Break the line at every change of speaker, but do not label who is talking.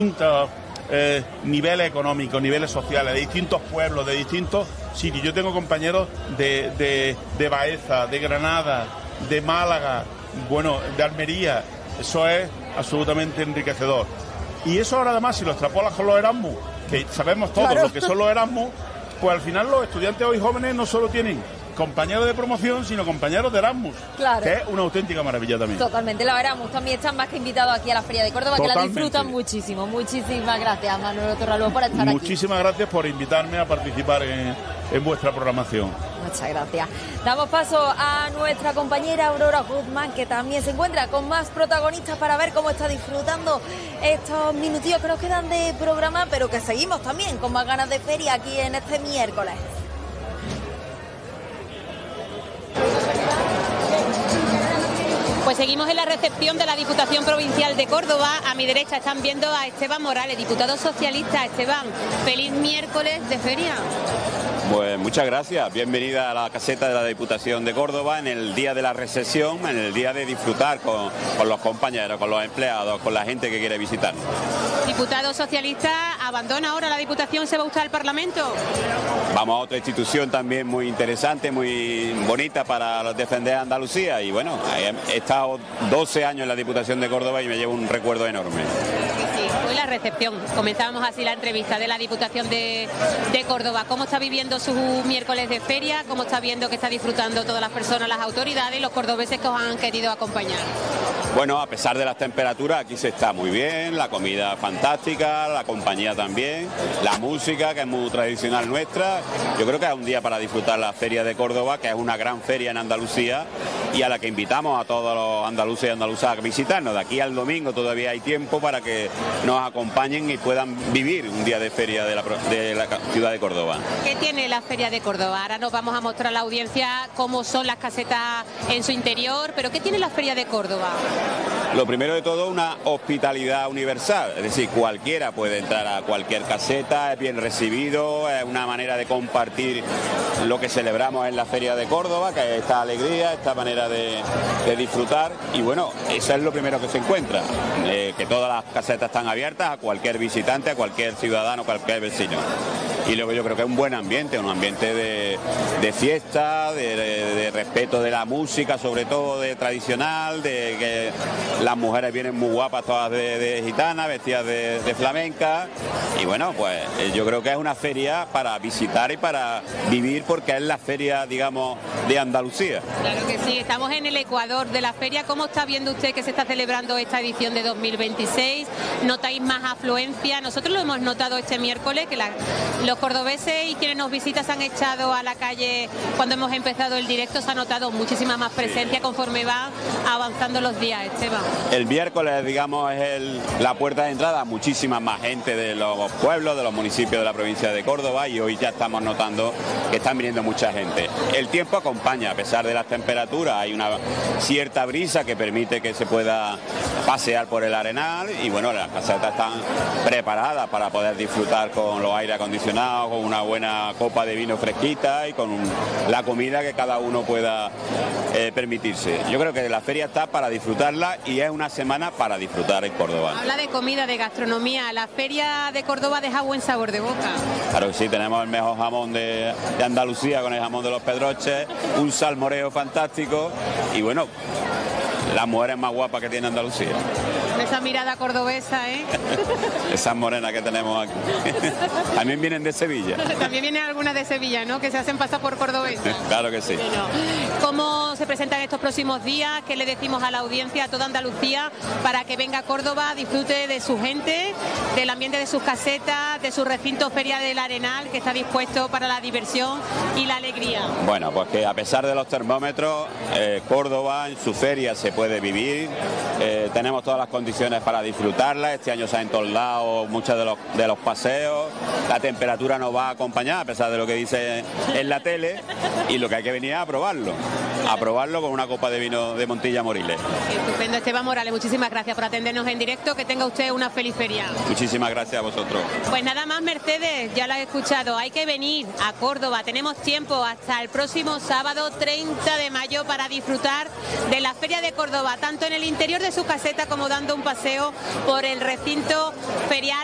distintos niveles económicos, niveles sociales, de distintos pueblos, de distintos sitios. Yo tengo compañeros de Baeza, de Granada, de Málaga, bueno, de Almería. Eso es absolutamente enriquecedor. Y eso ahora además, si lo extrapolas con los Erasmus, que sabemos todos lo que son los Erasmus, pues al final los estudiantes hoy jóvenes no solo tienen compañeros de promoción, sino compañeros de Erasmus, que es una auténtica maravilla también.
Totalmente, los Erasmus también están más que invitados aquí a la Feria de Córdoba,
Totalmente.
Que la disfrutan muchísimo. Muchísimas gracias, Manuel Torralbo, por estar aquí.
Muchísimas gracias por invitarme a participar en vuestra programación.
Muchas gracias. Damos paso a nuestra compañera Aurora Guzmán, que también se encuentra con más protagonistas para ver cómo está disfrutando estos minutillos que nos quedan de programa, pero que seguimos también con más ganas de feria aquí en este miércoles.
Pues seguimos en la recepción de la Diputación Provincial de Córdoba. A mi derecha están viendo a Esteban Morales, diputado socialista. Esteban, feliz miércoles de feria.
Pues muchas gracias, bienvenida a la caseta de la Diputación de Córdoba en el día de la recepción, en el día de disfrutar con los compañeros, con los empleados, con la gente que quiere visitarnos.
Diputado socialista, ¿abandona ahora la Diputación, se va usted al Parlamento?
Vamos a otra institución también muy interesante, muy bonita para defender a Andalucía y bueno, he estado 12 años en la Diputación de Córdoba y me llevo un recuerdo enorme.
Hoy la recepción, comenzábamos así la entrevista de la Diputación de Córdoba. ¿Cómo está viviendo su miércoles de feria? ¿Cómo está viendo que está disfrutando todas las personas, las autoridades y los cordobeses que os han querido acompañar?
Bueno, a pesar de las temperaturas, aquí se está muy bien, la comida fantástica, la compañía también, la música, que es muy tradicional nuestra. Yo creo que es un día para disfrutar la Feria de Córdoba, que es una gran feria en Andalucía y a la que invitamos a todos los andaluces y andaluzas a visitarnos. De aquí al domingo todavía hay tiempo para que nos acompañen y puedan vivir un día de feria de la ciudad de Córdoba.
¿Qué tiene la Feria de Córdoba? Ahora nos vamos a mostrar a la audiencia cómo son las casetas en su interior, pero ¿qué tiene la Feria de Córdoba?
Lo primero de todo, una hospitalidad universal, es decir, cualquiera puede entrar a cualquier caseta, es bien recibido, es una manera de compartir lo que celebramos en la Feria de Córdoba, que es esta alegría, esta manera de disfrutar y bueno, eso es lo primero que se encuentra, que todas las casetas están abiertas a cualquier visitante, a cualquier ciudadano, cualquier vecino. Y luego yo creo que es un buen ambiente, un ambiente de fiesta, de respeto de la música, sobre todo de tradicional, de que las mujeres vienen muy guapas todas de gitanas, vestidas de flamenca. Y bueno, pues yo creo que es una feria para visitar y para vivir porque es la feria, digamos, de Andalucía.
Claro que sí, estamos en el ecuador de la feria. ¿Cómo está viendo usted que se está celebrando esta edición de 2026? ¿Notáis más afluencia? Nosotros lo hemos notado este miércoles, que los cordobeses y quienes nos visitan se han echado a la calle cuando hemos empezado el directo, se ha notado muchísima más presencia conforme va avanzando los días, Esteban.
El miércoles, digamos, es la puerta de entrada a muchísima más gente de los pueblos, de los municipios de la provincia de Córdoba y hoy ya estamos notando que están viniendo mucha gente. El tiempo acompaña, a pesar de las temperaturas, hay una cierta brisa que permite que se pueda pasear por el Arenal y bueno, las casetas están preparadas para poder disfrutar con los aire acondicionados, con una buena copa de vino fresquita y con la comida que cada uno pueda permitirse. Yo creo que la feria está para disfrutarla y es una semana para disfrutar en Córdoba.
Habla de comida, de gastronomía. La Feria de Córdoba deja buen sabor de boca.
Claro que sí, tenemos el mejor jamón de Andalucía con el jamón de los Pedroches, un salmoreo fantástico y bueno, las mujeres más guapas que tiene Andalucía.
Esa mirada cordobesa, ¿eh?
Esas morenas que tenemos aquí. También vienen de Sevilla.
También vienen algunas de Sevilla, ¿no? Que se hacen pasar por cordobesas.
Claro que sí.
Bueno, ¿cómo se presentan estos próximos días? ¿Qué le decimos a la audiencia, a toda Andalucía, para que venga a Córdoba, disfrute de su gente, del ambiente de sus casetas, de su recinto Feria del Arenal, que está dispuesto para la diversión y la alegría?
Bueno, pues que a pesar de los termómetros, Córdoba en su feria se puede vivir, tenemos todas las condiciones para disfrutarla. Este año se han entoldado muchos de los paseos, la temperatura nos va a acompañar a pesar de lo que dice en la tele y lo que hay que venir es a probarlo con una copa de vino de Montilla Moriles.
Estupendo, Esteban Morales, muchísimas gracias por atendernos en directo, que tenga usted una feliz feria.
Muchísimas gracias a vosotros.
Pues nada más, Mercedes, ya lo he escuchado, hay que venir a Córdoba, tenemos tiempo hasta el próximo sábado 30 de mayo para disfrutar de la Feria de Córdoba, tanto en el interior de su caseta como dando un un paseo por el recinto ferial